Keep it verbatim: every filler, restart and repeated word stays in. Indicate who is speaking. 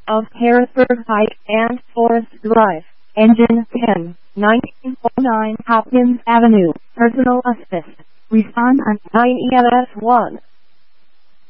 Speaker 1: of Harrisburg Pike and Forest Drive. Engine ten, nineteen oh nine Hopkins Avenue. Personal assist. Respond on nine E M S one.